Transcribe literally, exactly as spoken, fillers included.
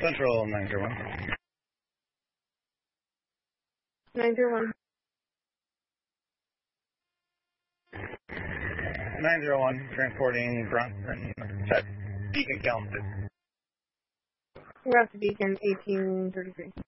Central nine zero one. nine zero one. nine zero one, transporting Bronson, check, Beacon Kalamazoo. We're out to Beacon, eighteen thirty-three.